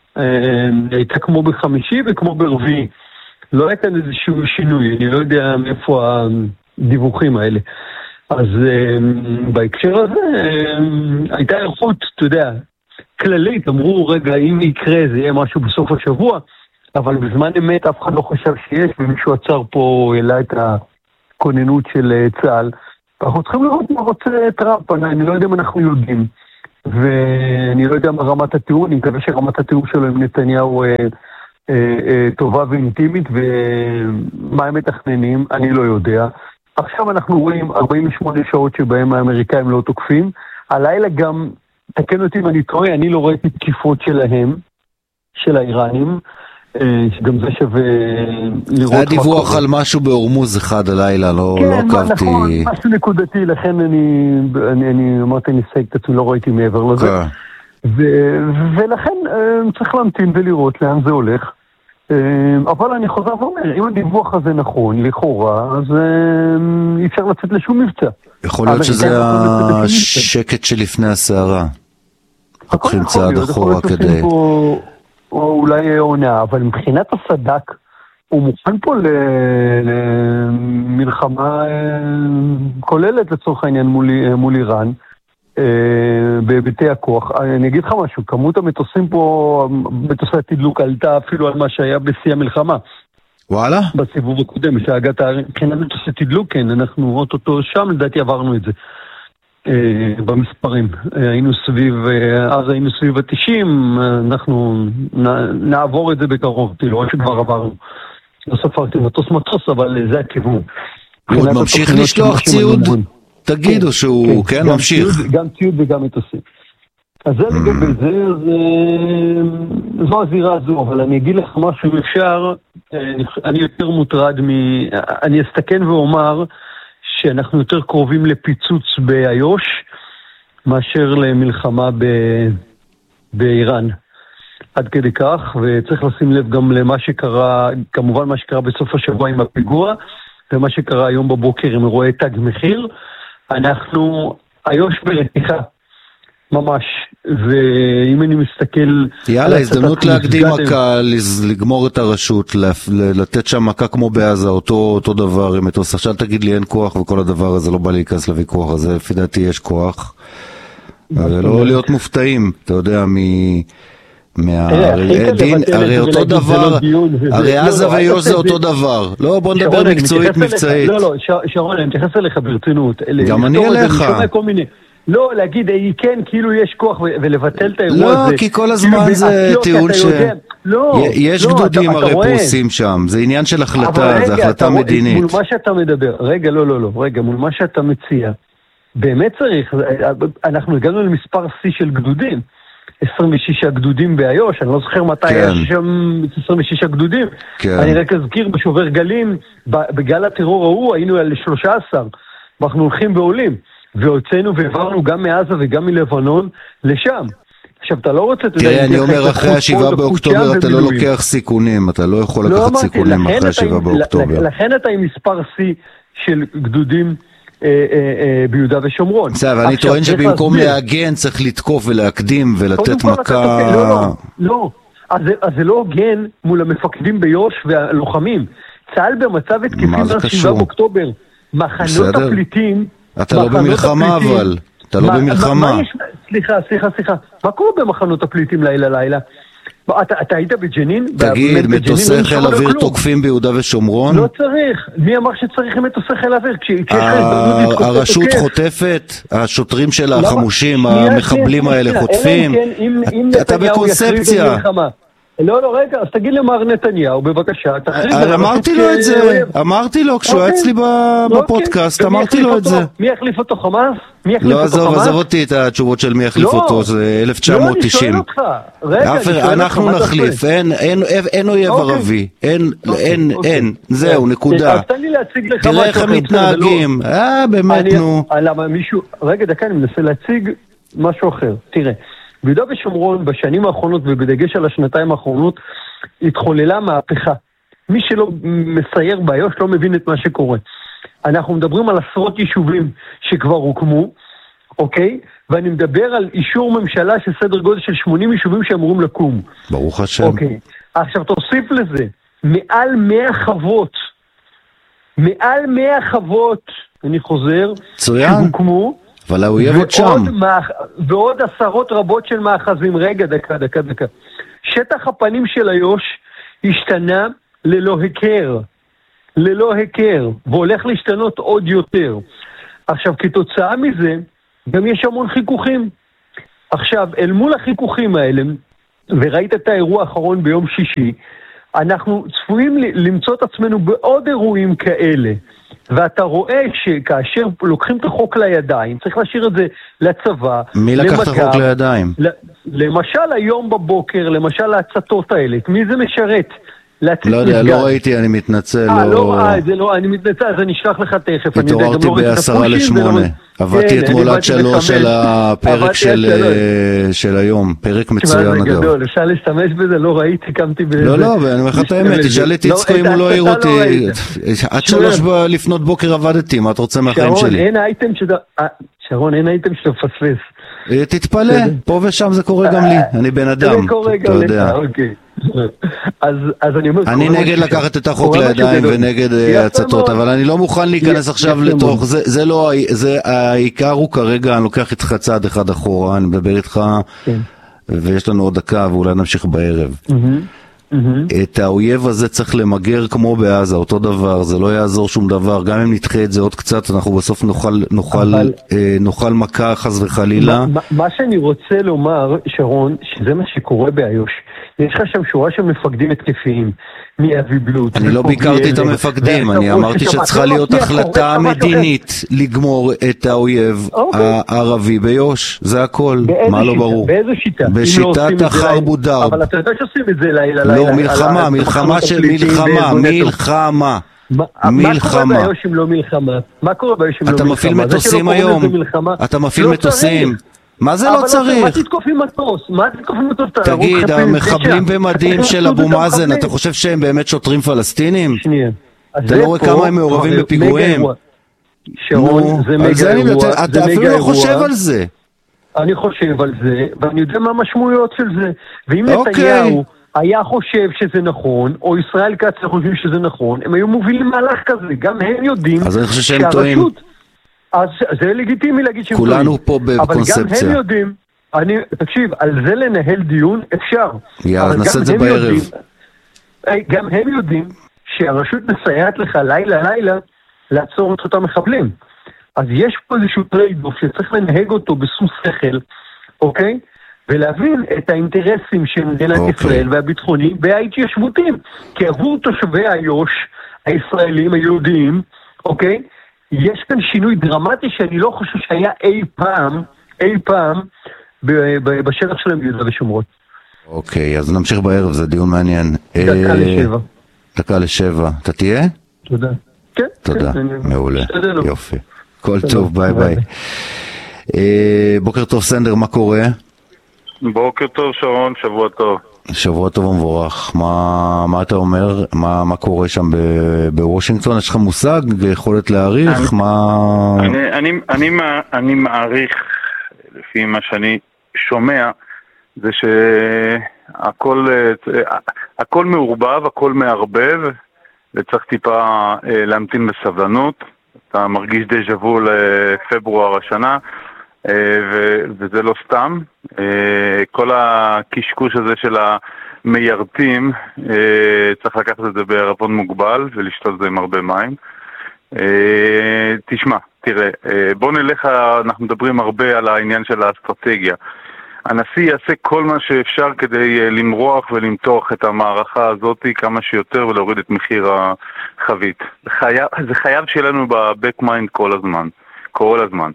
הייתה כמו בחמישי וכמו ברביעי. לא הייתה איזשהו שינוי, אני לא יודע מאיפה הדיווחים האלה. אז בהקשר הזה הייתה איכות, אתה יודע, כללית, אמרו רגע, אם יקרה זה יהיה משהו בסוף השבוע, אבל בזמן אמת אף אחד לא חשב שיש, ומישהו עצר פה, העלה את הכוננות של צה"ל. אנחנו צריכים לראות מה רוצה טראמפ, אני לא יודע אם אנחנו יודעים, ואני לא יודע מה רמת התיאור, אני מקווה שרמת התיאור שלו עם נתניהו טובה ואינטימית, ומה הם מתכננים, אני לא יודע. עכשיו אנחנו רואים ארבעים ושמונה שעות שבהם האמריקאים לא תוקפים. הלילה גם, תקן אותי אם אני טועה, אני לא ראיתי תקיפות שלהם, של האיראנים, שגם זה שווה לראות... היה דיווח על משהו בהורמוז אחד הלילה, לא עקבתי... כן, נכון, משהו נקודתי, לכן אני אמרתי, אני סייג את עצמי, לא ראיתי מעבר לזה. ולכן צריך להמתין ולראות לאן זה הולך. אבל אני חוזר ואומר, אם הדיווח הזה נכון, לכאורה, אז אי אפשר לצאת לשום מבצע. יכול להיות שזה השקט שלפני הסערה. לוקחים צעד אחורה כדי... או אולי עונה, אבל מבחינת הסדק, הוא מוכן פה למלחמה כוללת לצורך העניין מול איראן, בהיבטי הכוח. אני אגיד לך משהו, כמות המטוסים פה, מטוסי התדלוק עלתה אפילו על מה שהיה בשיא המלחמה. וואלה? בסיבוב הקודם, שהגעת מבחינת מטוסי תדלוק, כן, אנחנו אותו שם, לדעתי עברנו את זה. במספרים. היינו סביב, אז היינו סביב ה-תשעים, אנחנו נעבור את זה בקרוב, כאילו, או שכבר עברנו. לא ספרתי מטוס מטוס, אבל זה הכיוון. הוא עוד ממשיך לשלוח ציוד? תגידו שהוא, כן, ממשיך. גם ציוד וגם מטוסים. אז זה לגבי זה, זו הזירה הזו, אבל אני אגיד לך משהו, אם אפשר, אני יותר מוטרד מ... אני אסתכן ואומר, שאנחנו יותר קרובים לפיצוץ באיו"ש מאשר למלחמה ב... באיראן. עד כדי כך, וצריך לשים לב גם למה שקרה, כמובן מה שקרה בסוף השבוע עם הפיגוע, ומה שקרה היום בבוקר עם אירועי תג מחיר. אנחנו, איו"ש ברתיחה, ממש, ואם אני מסתכל... יאללה, הזדמנות להקדים מכה, לגמור את הרשות, לתת שם מכה כמו בעזה, אותו דבר עם מטוס. עכשיו תגיד לי אין כוח וכל הדבר הזה, לא בא להיכנס לוויכוח הזה, לפי דעתי יש כוח. לא להיות מופתעים, אתה יודע, מ... מהדין, הרי אותו דבר, הרי עזה ויו"ש זה אותו דבר. לא, בוא נדבר מקצועית מבצעית. לא, לא, שרון, אני מתייחס אליך ברצינות. גם אני אליך. לא, להגיד, היא כן, כאילו יש כוח ולבטל את האירוע לא, הזה. כי כל הזמן זה טיעון ש... לא, יש לא, גדודים אתה, הרי אתה פרוסים שם, זה עניין של החלטה, רגע, זה החלטה מדינית. מול מה שאתה מדבר, רגע, לא, לא, לא, רגע, מול מה שאתה מציע, באמת צריך, אנחנו הגענו למספר שיא של גדודים, עשרים ושישה גדודים באיוש, אני לא זוכר מתי היה שם עשרים ושישה גדודים, אני רק אזכיר בשובר גלים, בגל הטרור ההוא היינו על שלושה עשר, ואנחנו הולכים בעולים, והוצאנו והעברנו גם מעזה וגם מלבנון לשם. עכשיו, אתה לא רוצה... תראה, אני אומר, אחרי השבעה באוקטובר אתה לא לוקח סיכונים, אתה לא יכול לקחת סיכונים אחרי השבעה באוקטובר. לכן אתה עם מספר שיא של גדודים ביהודה ושומרון. בסדר, אני טוען שבמקום להגן צריך לתקוף ולהקדים ולתת מכה... לא, לא, לא. אז זה לא הוגן מול המפקדים ביוש והלוחמים. צה"ל במצב התקפי מהשבעה באוקטובר. מחנות הפליטים... אתה לא במלחמה אבל... אתה לא במלחמה. סליחה, סליחה, סליחה. מה קורה במחנות הפליטים לילה לילה? אתה היית בג'נין? תגיד, מטוסי חיל אוויר תוקפים ביהודה ושומרון? לא צריך. מי אמר שצריך מטוסי חיל אוויר? הרשות חוטפת, השוטרים שלה, החמושים, המחבלים האלה חוטפים. אתה בקונספציה. לא, לא, רגע, אז תגיד למר נתניהו, בבקשה. אמרתי לו את זה, אמרתי לו, כשהוא היה אצלי בפודקאסט, אמרתי לו את זה. מי יחליף אותו, חמאס? לא, עזוב, עזוב אותי את התשובות של מי יחליף אותו, זה אלף תשע מאות תשעים. לא, אני שואל אותך. רגע, אנחנו נחליף, אין אויב ערבי, אין, אין, אין, זהו, נקודה. אז תן לי להציג לך תראה איך הם מתנהגים, אה, באמת, נו. רגע, דקה, אני מנסה להציג משהו אחר, תראה. ביהודה ושומרון בשנים האחרונות ובדגש על השנתיים האחרונות התחוללה מהפכה. מי שלא מסייר באיו"ש לא מבין את מה שקורה. אנחנו מדברים על עשרות יישובים שכבר הוקמו, אוקיי? ואני מדבר על אישור ממשלה של סדר גודל של שמונים יישובים שאמורים לקום. ברוך השם. אוקיי. עכשיו תוסיף לזה, מעל מאה חוות, מעל מאה חוות, אני חוזר, שהוקמו, אבל האויב עוד שם. ועוד עשרות רבות של מאחזים. רגע, דקה, דקה, דקה. שטח הפנים של איו"ש השתנה ללא הכר. ללא הכר. והולך להשתנות עוד יותר. עכשיו, כתוצאה מזה, גם יש המון חיכוכים. עכשיו, אל מול החיכוכים האלה, וראית את האירוע האחרון ביום שישי, אנחנו צפויים למצוא את עצמנו בעוד אירועים כאלה. ואתה רואה שכאשר לוקחים את החוק לידיים, צריך להשאיר את זה לצבא. מי לקח את החוק לידיים? למשל היום בבוקר, למשל ההצתות האלה, מי זה משרת? לא יודע, לא ראיתי, אני מתנצל. אה, לא, זה לא, אני מתנצל, אז אני אשלח לך תכף. התעוררתי בעשרה לשמונה. עבדתי אתמול עד שלוש של הפרק של היום, פרק מצוין אגב. זה גדול, אפשר להשתמש בזה, לא ראיתי, קמתי בזה. לא, לא, ואני אומר לך את האמת, תשאל את יצחו אם הוא לא העיר אותי. עד שלוש לפנות בוקר עבדתי, מה אתה רוצה מהחיים שלי? שרון, אין אייטם שאתה... שרון, אין אייטם שאתה מפספס. תתפלא, פה ושם זה קורה גם לי, אני בן אדם, אתה יודע. אז אני אומר... אני נגד לקחת את החוק לידיים ונגד הצתות, אבל אני לא מוכן להיכנס עכשיו לתוך, זה לא, העיקר הוא כרגע, אני לוקח איתך צעד אחד אחורה, אני מדבר איתך, ויש לנו עוד דקה ואולי נמשיך בערב. את האויב הזה צריך למגר כמו בעזה, אותו דבר, זה לא יעזור שום דבר, גם אם נדחה את זה עוד קצת, אנחנו בסוף נוכל, נוכל, נוכל מכה חס וחלילה. מה שאני רוצה לומר, שרון, שזה מה שקורה באיו"ש. יש לך שם שורה של מפקדים התקפיים, מאבי בלוט. אני לא ביקרתי את המפקדים, אני אמרתי שצריכה להיות החלטה מדינית לגמור את האויב הערבי ביו"ש, זה הכל, מה לא ברור? באיזו שיטה? בשיטת החרבו דרב. אבל אתה יודע שעושים את זה לילה לילה. לא, מלחמה, מלחמה של מלחמה, מלחמה. מה קורה באיו"ש אם לא מלחמה? מה קורה באיו"ש אם לא מלחמה? אתה מפעיל מטוסים היום? אתה מפעיל מטוסים? מה זה לא צריך? מה תתקוף עם מטוס? מה תתקוף עם מטוס? תגיד, המחבלים במדים של אבו מאזן, אתה חושב שהם באמת שוטרים פלסטינים? שנייה. אתה לא רואה כמה הם מעורבים בפיגועים? שרון, זה מגה אירוע. אתה אפילו לא חושב על זה. אני חושב על זה, ואני יודע מה המשמעויות של זה. ואם נתניהו היה חושב שזה נכון, או ישראל כץ חושבים שזה נכון, הם היו מובילים מהלך כזה. גם הם יודעים אז אני חושב שהם טועים. אז זה לגיטימי להגיד שהם טועים. כולנו פה בקונספציה. אבל גם הם יודעים, אני, תקשיב, על זה לנהל דיון אפשר. יאללה, נעשה את זה בערב. יודעים, גם הם יודעים שהרשות מסייעת לך לילה לילה לעצור את אותם מחבלים. אז יש פה איזשהו טרייד-אוף שצריך לנהג אותו בשום שכל, אוקיי? ולהבין את האינטרסים של מדינת okay. ישראל והביטחוני וההתיישבותים. כי עבור תושבי איו"ש, הישראלים, היהודים, אוקיי? יש כאן שינוי דרמטי שאני לא חושב שהיה אי פעם, אי פעם, בשטח שלהם ביהודה ושומרון. אוקיי, אז נמשיך בערב, זה דיון מעניין. דקה לשבע. דקה לשבע. אתה תהיה? תודה. כן. תודה, מעולה. יופי. כל טוב, ביי ביי. בוקר טוב סנדר, מה קורה? בוקר טוב שרון, שבוע טוב. שבוע טוב ומבורך. מה, מה אתה אומר? מה, מה קורה שם בוושינגטון? יש לך מושג? יכולת להעריך? אני, מה... אני, אני, אני, אני מעריך, לפי מה שאני שומע, זה שהכל הכל מעורבב, הכל מערבב, וצריך טיפה להמתין בסבלנות. אתה מרגיש דז'ה וו לפברואר השנה, וזה לא סתם. כל הקשקוש הזה של המיירטים, צריך לקחת את זה בערבון מוגבל ולשתות את זה עם הרבה מים. תשמע, תראה, בוא נלך, אנחנו מדברים הרבה על העניין של האסטרטגיה. הנשיא יעשה כל מה שאפשר כדי למרוח ולמתוח את המערכה הזאת כמה שיותר ולהוריד את מחיר החבית. זה חייב, זה חייב שיהיה לנו בבק מיינד כל הזמן, כל הזמן.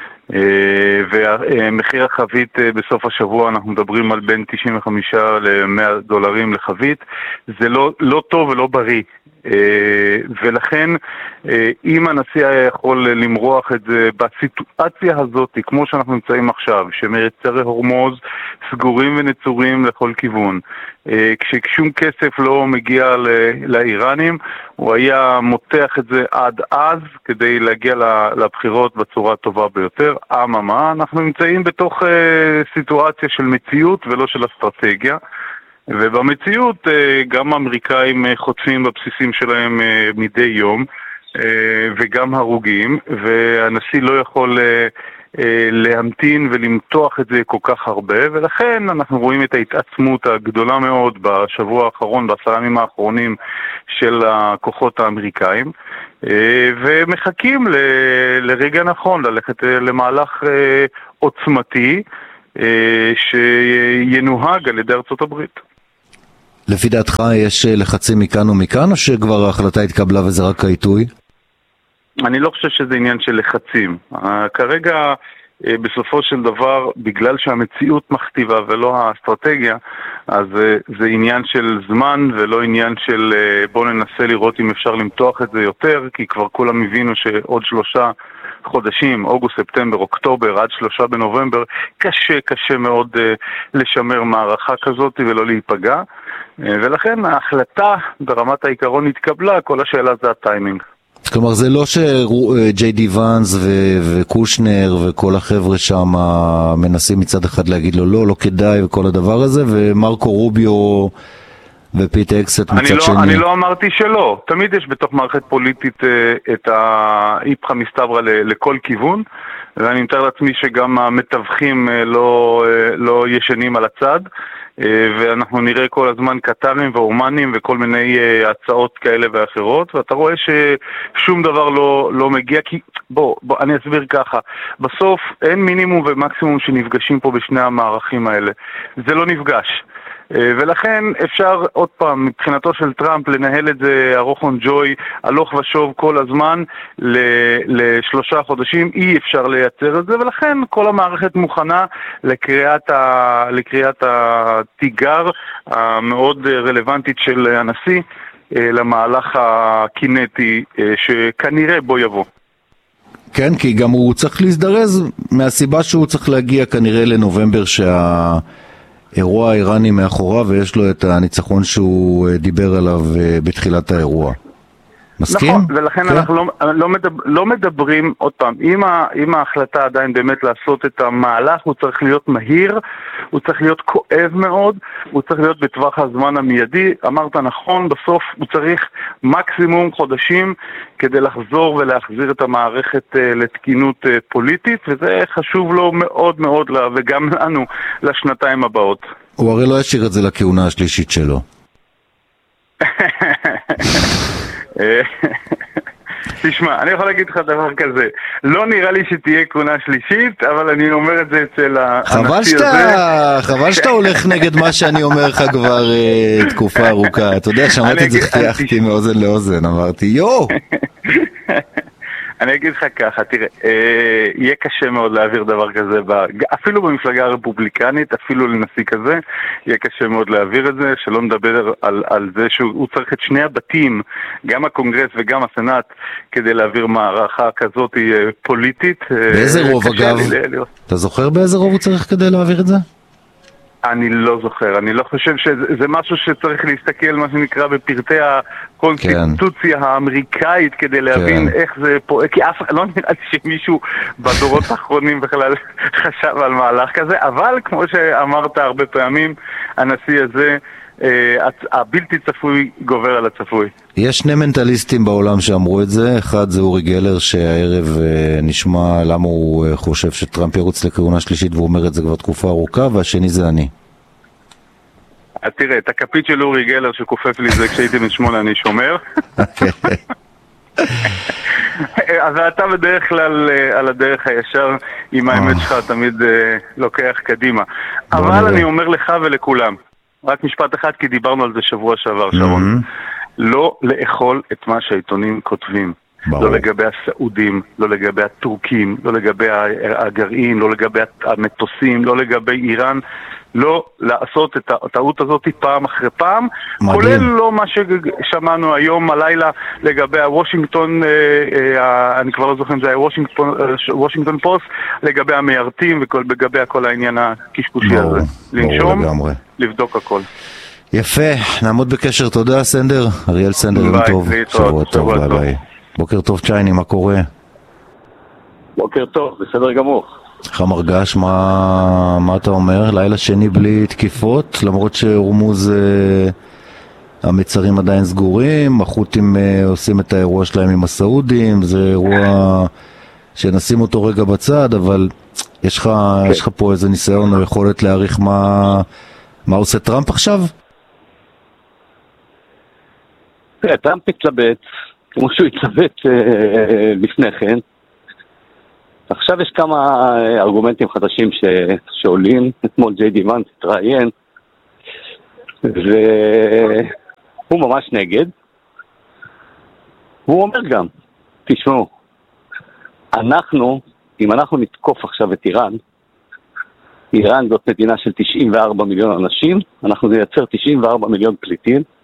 ומחיר החבית בסוף השבוע אנחנו מדברים על בין תשעים וחמישה למאה דולרים לחבית. זה לא, לא טוב ולא בריא. ולכן אם הנשיא היה יכול למרוח את זה בסיטואציה הזאת כמו שאנחנו נמצאים עכשיו, שמייצרי הורמוז סגורים ונצורים לכל כיוון, כששום כסף לא מגיע לאיראנים, הוא היה מותח את זה עד אז כדי להגיע לבחירות בצורה הטובה ביותר. אממה, אנחנו נמצאים בתוך סיטואציה של מציאות ולא של אסטרטגיה, ובמציאות גם האמריקאים חוטפים בבסיסים שלהם מדי יום, וגם הרוגים, והנשיא לא יכול להמתין ולמתוח את זה כל כך הרבה, ולכן אנחנו רואים את ההתעצמות הגדולה מאוד בשבוע האחרון, בעשרה ימים האחרונים של הכוחות האמריקאים, ומחכים לרגע נכון ללכת למהלך עוצמתי שינוהג על ידי ארצות הברית. לפי דעתך יש לחצים מכאן ומכאן, או שכבר ההחלטה התקבלה וזה רק העיתוי? אני לא חושב שזה עניין של לחצים. כרגע, בסופו של דבר, בגלל שהמציאות מכתיבה ולא האסטרטגיה, אז זה עניין של זמן ולא עניין של בוא ננסה לראות אם אפשר למתוח את זה יותר, כי כבר כולם הבינו שעוד שלושה חודשים, אוגוסט, ספטמבר, אוקטובר, עד שלושה בנובמבר, קשה, קשה מאוד לשמר מערכה כזאת ולא להיפגע. ולכן ההחלטה ברמת העיקרון התקבלה, כל השאלה זה הטיימינג. כלומר זה לא שג'יי די ואנס ו- וקושנר וכל החבר'ה שם מנסים מצד אחד להגיד לו לא, לא כדאי וכל הדבר הזה, ומרקו רוביו ופיט אקסט מצד לא, שני. אני לא אמרתי שלא, תמיד יש בתוך מערכת פוליטית את האיפכא מסתברא לכל כיוון, ואני מתאר לעצמי שגם המתווכים לא, לא ישנים על הצד, ואנחנו נראה כל הזמן קטרים ואומנים וכל מיני הצעות כאלה ואחרות, ואתה רואה ששום דבר לא, לא מגיע, כי בוא, בוא, אני אסביר ככה, בסוף אין מינימום ומקסימום שנפגשים פה בשני המערכים האלה, זה לא נפגש. ולכן אפשר עוד פעם מבחינתו של טראמפ לנהל את זה ארוך ונג'וי, הלוך ושוב כל הזמן לשלושה חודשים, אי אפשר לייצר את זה, ולכן כל המערכת מוכנה לקריאת, ה, לקריאת התיגר המאוד רלוונטית של הנשיא למהלך הקינטי שכנראה בו יבוא. כן, כי גם הוא צריך להזדרז מהסיבה שהוא צריך להגיע כנראה לנובמבר שה... אירוע האיראני מאחורה, ויש לו את הניצחון שהוא דיבר עליו בתחילת האירוע. מסכים? נכון, ולכן כן? אנחנו לא, לא, מדבר, לא מדברים, עוד פעם, אם, ה, אם ההחלטה עדיין באמת לעשות את המהלך, הוא צריך להיות מהיר, הוא צריך להיות כואב מאוד, הוא צריך להיות בטווח הזמן המיידי, אמרת נכון, בסוף הוא צריך מקסימום חודשים כדי לחזור ולהחזיר את המערכת uh, לתקינות uh, פוליטית, וזה חשוב לו מאוד מאוד, לה, וגם לנו, לשנתיים הבאות. הוא הרי לא ישאיר את זה לכהונה השלישית שלו. תשמע, אני יכול להגיד לך דבר כזה, לא נראה לי שתהיה כהונה שלישית, אבל אני אומר את זה אצל חבל הנשיא שאתה, הזה. חבל שאתה הולך נגד מה שאני אומר לך כבר uh, תקופה ארוכה. אתה יודע, שמעתי את זה, חייכתי מאוזן לאוזן, אמרתי, יו! אני אגיד לך ככה, תראה, אה, יהיה קשה מאוד להעביר דבר כזה, ב, אפילו במפלגה הרפובליקנית, אפילו לנשיא כזה, יהיה קשה מאוד להעביר את זה, שלא נדבר על, על זה שהוא צריך את שני הבתים, גם הקונגרס וגם הסנאט, כדי להעביר מערכה כזאת פוליטית. באיזה אה, רוב אגב? לי, אתה זוכר באיזה רוב הוא צריך כדי להעביר את זה? אני לא זוכר, אני לא חושב שזה משהו שצריך להסתכל, מה שנקרא, בפרטי הקונסטיטוציה כן. האמריקאית כדי להבין כן. איך זה פועל, כי אף לא נראה לי שמישהו בדורות האחרונים בכלל חשב על מהלך כזה, אבל כמו שאמרת הרבה פעמים, הנשיא הזה, הבלתי צפוי גובר על הצפוי. יש שני מנטליסטים בעולם שאמרו את זה, אחד זה אורי גלר שהערב נשמע למה הוא חושב שטראמפ ירוץ לכהונה שלישית והוא אומר את זה כבר תקופה ארוכה, והשני זה אני. תראה, את הכפית של אורי גלר שכופף לי זה כשהייתי בן שמונה אני שומר. אז אתה בדרך כלל על הדרך הישר עם האמת שלך תמיד לוקח קדימה. אבל אני אומר לך ולכולם, רק משפט אחד כי דיברנו על זה שבוע שעבר שרון, לא לאכול את מה שהעיתונים כותבים. לא לגבי הסעודים, לא לגבי הטורקים, לא לגבי הגרעין, לא לגבי המטוסים, לא לגבי איראן, לא לעשות את הטעות הזאת פעם אחרי פעם, כולל לא מה ששמענו היום הלילה לגבי הוושינגטון, אני כבר לא זוכר אם זה היה וושינגטון פוסט, לגבי המיירטים ולגבי כל העניין הקשקושי הזה. לנשום, לבדוק הכל. יפה, נעמוד בקשר, תודה סנדר, אריאל סנדר, יום טוב, שבוע טוב, ביי ביי. בוקר טוב צ'ייני, מה קורה? בוקר טוב, בסדר גמור. איך המרגש, מה, מה אתה אומר? לילה שני בלי תקיפות, למרות שהורמוז אה, המצרים עדיין סגורים, החות'ים אה, עושים את האירוע שלהם עם הסעודים, זה אירוע שנשים אותו רגע בצד, אבל יש לך, כן. יש לך פה איזה ניסיון או יכולת להעריך מה, מה עושה טראמפ עכשיו? תראה, טראמפ התלבט, כמו שהוא התלבט אה, לפני כן, עכשיו יש כמה ארגומנטים חדשים ש... שעולים, אתמול ג'יי די ואנס התראיין, והוא ממש נגד, והוא אומר גם, תשמעו, אנחנו, אם אנחנו נתקוף עכשיו את איראן, איראן זאת מדינה של תשעים וארבעה מיליון אנשים, אנחנו נייצר תשעים וארבעה מיליון פליטים,